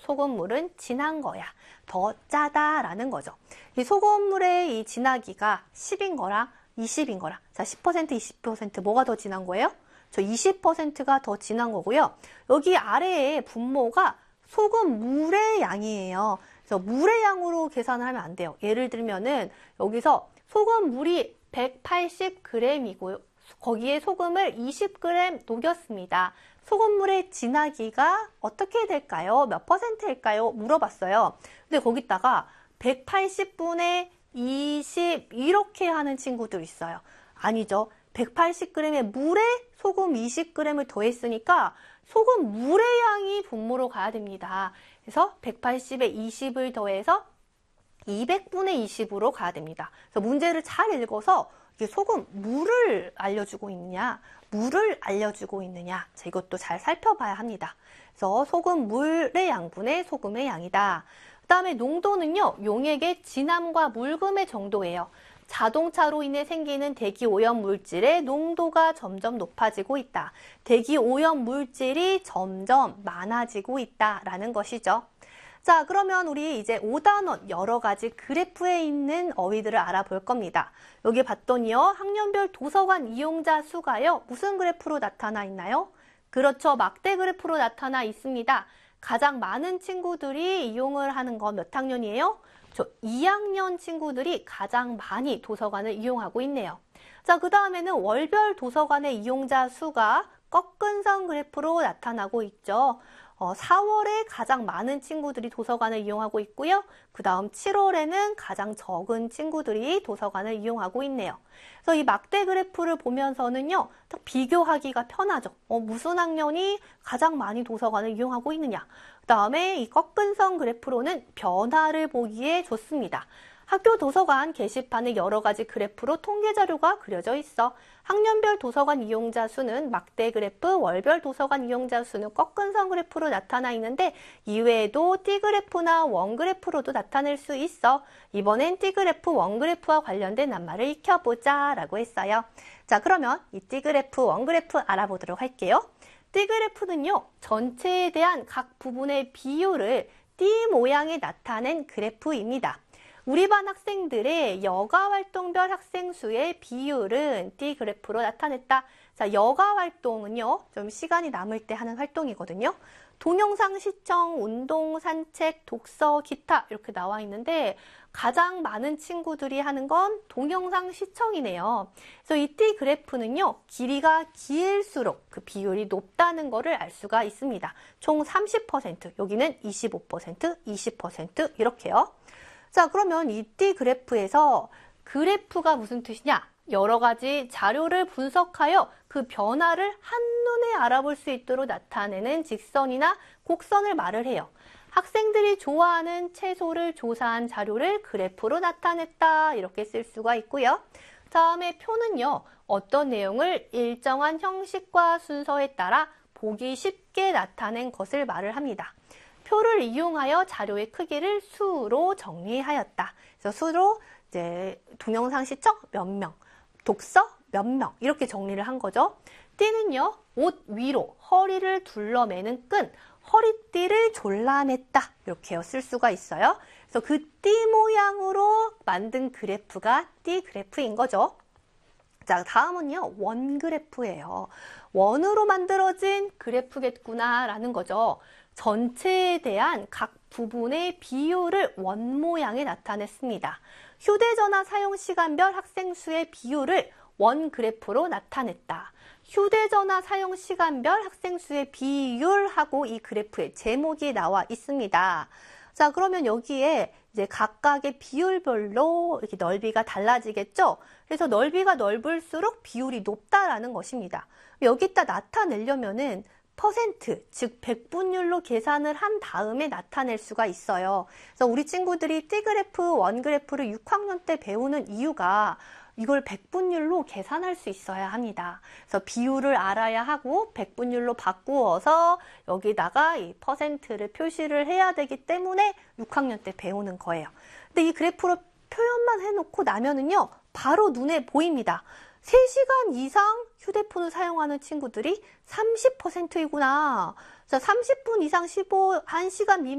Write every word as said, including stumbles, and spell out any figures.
소금물은 진한 거야. 더 짜다라는 거죠. 이 소금물의 이 진하기가 십인 거랑 이십인 거랑, 자, 십 퍼센트, 이십 퍼센트 뭐가 더 진한 거예요? 저 이십 퍼센트가 더 진한 거고요. 여기 아래에 분모가 소금물의 양이에요. 그래서 물의 양으로 계산을 하면 안 돼요. 예를 들면은 여기서 소금물이 백팔십 그램이고요. 거기에 소금을 이십 그램 녹였습니다. 소금물의 진하기가 어떻게 될까요? 몇 퍼센트일까요? 물어봤어요. 근데 거기다가 백팔십 분의 이십 이렇게 하는 친구들 있어요. 아니죠. 백팔십 그램의 물에 소금 이십 그램을 더했으니까 소금 물의 양이 분모로 가야 됩니다. 그래서 백팔십에 이십을 더해서 이백 분의 이십으로 가야 됩니다. 그래서 문제를 잘 읽어서 이게 소금 물을 알려주고 있느냐, 물을 알려주고 있느냐, 자, 이것도 잘 살펴봐야 합니다. 그래서 소금 물의 양분의 소금의 양이다. 그 다음에 농도는요, 용액의 진함과 묽음의 정도예요. 자동차로 인해 생기는 대기 오염 물질의 농도가 점점 높아지고 있다. 대기 오염 물질이 점점 많아지고 있다라는 것이죠. 자, 그러면 우리 이제 오 단원 여러 가지 그래프에 있는 어휘들을 알아볼 겁니다. 여기 봤더니요, 학년별 도서관 이용자 수가요, 무슨 그래프로 나타나 있나요? 그렇죠, 막대 그래프로 나타나 있습니다. 가장 많은 친구들이 이용을 하는 건 몇 학년이에요? 저 이 학년 친구들이 가장 많이 도서관을 이용하고 있네요. 자, 그 다음에는 월별 도서관의 이용자 수가 꺾은 선 그래프로 나타나고 있죠. 어, 사월에 가장 많은 친구들이 도서관을 이용하고 있고요. 그 다음 칠월에는 가장 적은 친구들이 도서관을 이용하고 있네요. 그래서 이 막대 그래프를 보면서는요, 딱 비교하기가 편하죠. 어, 무슨 학년이 가장 많이 도서관을 이용하고 있느냐. 그 다음에 이 꺾은 선 그래프로는 변화를 보기에 좋습니다. 학교 도서관 게시판에 여러 가지 그래프로 통계 자료가 그려져 있어. 학년별 도서관 이용자 수는 막대 그래프, 월별 도서관 이용자 수는 꺾은 선 그래프로 나타나 있는데 이외에도 띠 그래프나 원 그래프로도 나타낼 수 있어. 이번엔 띠 그래프, 원 그래프와 관련된 낱말을 익혀보자 라고 했어요. 자, 그러면 이 띠 그래프, 원 그래프 알아보도록 할게요. 띠 그래프는요, 전체에 대한 각 부분의 비율을 띠 모양에 나타낸 그래프입니다. 우리 반 학생들의 여가활동별 학생 수의 비율은 띠 그래프로 나타냈다. 자, 여가활동은요, 좀 시간이 남을 때 하는 활동이거든요. 동영상 시청, 운동, 산책, 독서, 기타 이렇게 나와 있는데 가장 많은 친구들이 하는 건 동영상 시청이네요. 그래서 이 띠 그래프는요, 길이가 길수록 그 비율이 높다는 것을 알 수가 있습니다. 총 삼십 퍼센트, 여기는 이십오 퍼센트, 이십 퍼센트 이렇게요. 자, 그러면 이 띠 그래프에서 그래프가 무슨 뜻이냐? 여러 가지 자료를 분석하여 그 변화를 한눈에 알아볼 수 있도록 나타내는 직선이나 곡선을 말을 해요. 학생들이 좋아하는 채소를 조사한 자료를 그래프로 나타냈다. 이렇게 쓸 수가 있고요. 다음에 표는요, 어떤 내용을 일정한 형식과 순서에 따라 보기 쉽게 나타낸 것을 말을 합니다. 표를 이용하여 자료의 크기를 수로 정리하였다. 그래서 수로 이제 동영상 시청 몇 명, 독서 몇 명 이렇게 정리를 한 거죠. 띠는요, 옷 위로 허리를 둘러매는 끈, 허리띠를 졸라맸다 이렇게 쓸 수가 있어요. 그래서 그 띠 모양으로 만든 그래프가 띠 그래프인 거죠. 자, 다음은요, 원 그래프예요. 원으로 만들어진 그래프겠구나 라는 거죠. 전체에 대한 각 부분의 비율을 원 모양에 나타냈습니다. 휴대전화 사용 시간별 학생 수의 비율을 원 그래프로 나타냈다. 휴대전화 사용 시간별 학생 수의 비율하고 이 그래프의 제목이 나와 있습니다. 자, 그러면 여기에 이제 각각의 비율별로 이렇게 넓이가 달라지겠죠? 그래서 넓이가 넓을수록 비율이 높다라는 것입니다. 여기다 나타내려면은 퍼센트, 즉 백분율로 계산을 한 다음에 나타낼 수가 있어요. 그래서 우리 친구들이 띠 그래프, 원 그래프를 육 학년 때 배우는 이유가 이걸 백분율로 계산할 수 있어야 합니다. 그래서 비율을 알아야 하고 백분율로 바꾸어서 여기다가 이 퍼센트를 표시를 해야 되기 때문에 육 학년 때 배우는 거예요. 근데 이 그래프로 표현만 해놓고 나면은요, 바로 눈에 보입니다. 세 시간 이상 휴대폰을 사용하는 친구들이 삼십 퍼센트이구나. 자, 삼십 분 이상 십오, 한 시간 미만